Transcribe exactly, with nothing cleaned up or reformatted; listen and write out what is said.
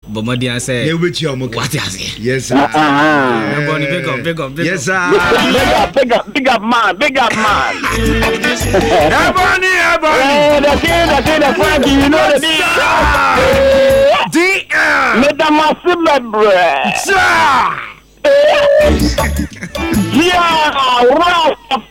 Bomadian say, you with your what is it? Yes, sir. Everybody pick up, pick up, pick Yes, sir. Big up, big up, big up, man, big up, man. Ebony, Ebony. Eh, the king, the king, the Frankie, you know the deal. D M. Let them massive bread. Sir. Yeah, right.